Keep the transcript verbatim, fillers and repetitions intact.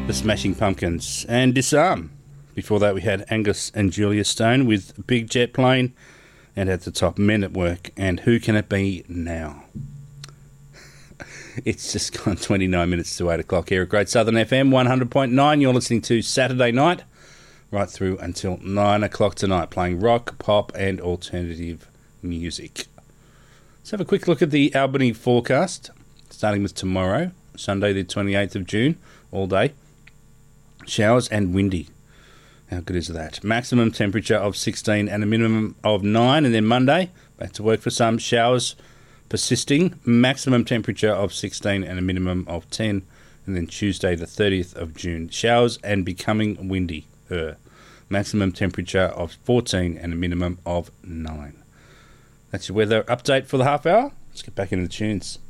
The Smashing Pumpkins, and Disarm. Before that we had Angus and Julia Stone with Big Jet Plane, and at the top Men at Work and Who Can It Be Now? It's just gone twenty-nine minutes to eight o'clock here at Great Southern F M one hundred point nine. You're listening to Saturday Night right through until nine o'clock tonight, playing rock, pop and alternative music. Let's have a quick look at the Albany forecast, starting with tomorrow, Sunday the twenty-eighth of June, all day. Showers and windy. How good is that? Maximum temperature of sixteen and a minimum of nine. And then Monday, back to work for some. Showers persisting. Maximum temperature of sixteen and a minimum of ten. And then Tuesday, the thirtieth of June. Showers and becoming windy. Uh, maximum temperature of fourteen and a minimum of nine. That's your weather update for the half hour. Let's get back into the tunes.